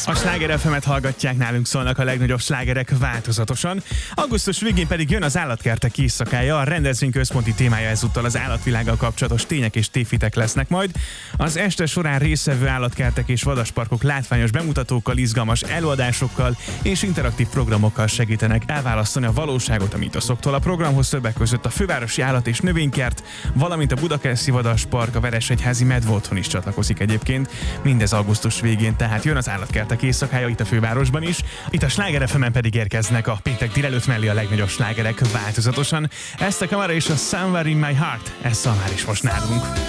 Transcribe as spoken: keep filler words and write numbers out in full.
A Sláger ef emet hallgatják, nálunk szólnak a legnagyobb slágerek változatosan. Augusztus végén pedig jön az Állatkertek éjszakája, a rendezvény központi témája ezúttal az állatvilággal kapcsolatos tények és tévhitek lesznek majd. Az este során résztvevő állatkertek és vadasparkok látványos bemutatókkal, izgalmas előadásokkal és interaktív programokkal segítenek elválasztani a valóságot a mítoszoktól. A programhoz többek között a Fővárosi Állat- és Növénykert, valamint a Budakeszi Vadaspark, a Veresegyházi Medve Otthon is csatlakozik egyébként. Mindez augusztus végén, tehát jön az Állatkertek éjszakája itt a fővárosban is. Itt a Sláger ef emen pedig érkeznek a péntek délelőtt mellé a legnagyobb slágerek változatosan. Ezt a Kamara és a Somewhere in My Heart, ez szól már is most nálunk.